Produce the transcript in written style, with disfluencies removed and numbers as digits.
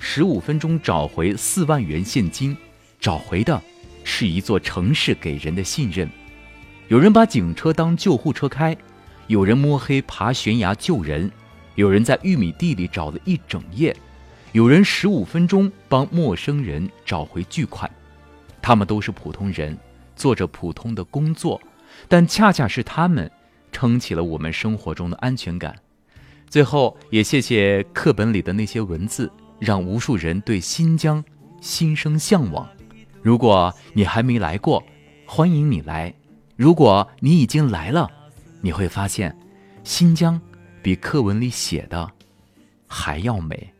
15分钟找回4万元现金，找回的是一座城市给人的信任。有人把警车当救护车开，有人摸黑爬悬崖救人，有人在玉米地里找了一整夜，有人15分钟帮陌生人找回巨款。他们都是普通人，做着普通的工作，但恰恰是他们撑起了我们生活中的安全感。最后也谢谢课本里的那些文字，让无数人对新疆心生向往。如果你还没来过，欢迎你来；如果你已经来了，你会发现新疆比课文里写的还要美。